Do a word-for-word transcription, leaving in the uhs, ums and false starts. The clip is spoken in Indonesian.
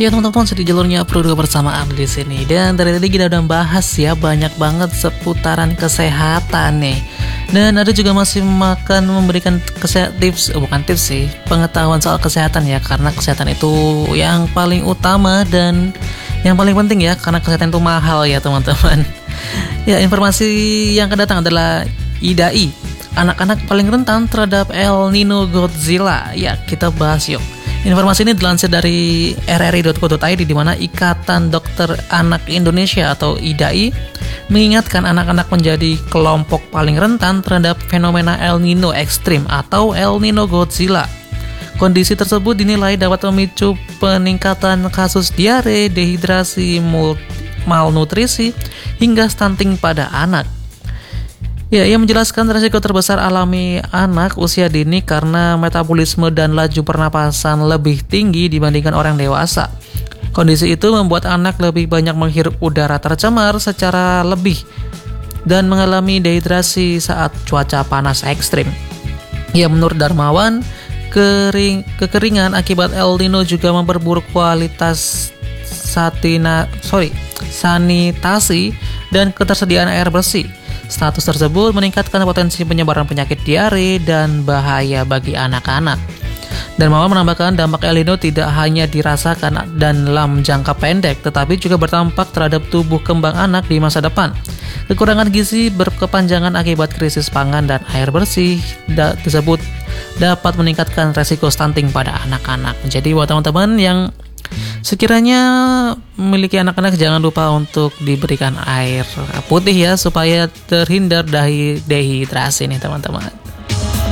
Ya teman-teman, di jalurnya Pro bersamaan di sini. Dan dari tadi kita udah bahas ya banyak banget seputaran kesehatan nih. Dan ada juga masih makan memberikan kesehatan tips, oh, bukan tips sih, pengetahuan soal kesehatan ya, karena kesehatan itu yang paling utama dan yang paling penting ya, karena kesehatan itu mahal ya teman-teman. Ya, informasi yang kedatang adalah I D A I, anak-anak paling rentan terhadap El Nino Godzilla. Ya, kita bahas yuk. Informasi ini dilansir dari r r i dot co dot i d, di mana Ikatan Dokter Anak Indonesia atau I D A I mengingatkan anak-anak menjadi kelompok paling rentan terhadap fenomena El Nino ekstrim atau El Nino Godzilla. Kondisi tersebut dinilai dapat memicu peningkatan kasus diare, dehidrasi, malnutrisi, hingga stunting pada anak. Ya, ia menjelaskan risiko terbesar alami anak usia dini karena metabolisme dan laju pernapasan lebih tinggi dibandingkan orang dewasa. Kondisi itu membuat anak lebih banyak menghirup udara tercemar secara lebih dan mengalami dehidrasi saat cuaca panas ekstrim. Ya, menurut Darmawan, kering, kekeringan akibat El Nino juga memperburuk kualitas satina, sorry, sanitasi dan ketersediaan air bersih. Status tersebut meningkatkan potensi penyebaran penyakit diare dan bahaya bagi anak-anak. Darmawan menambahkan dampak El Nino tidak hanya dirasakan dan dalam jangka pendek, tetapi juga berdampak terhadap tubuh kembang anak di masa depan. Kekurangan gizi berkepanjangan akibat krisis pangan dan air bersih da- tersebut dapat meningkatkan resiko stunting pada anak-anak. Jadi buat teman-teman yang sekiranya memiliki anak-anak, jangan lupa untuk diberikan air putih ya, supaya terhindar dari dehidrasi nih teman-teman.